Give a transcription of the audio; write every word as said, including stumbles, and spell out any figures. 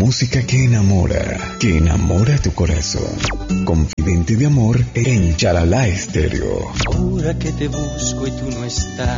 música que enamora, que enamora tu corazón. Confidente de amor en Chalala Estéreo. Ahora que te busco y tú no estás,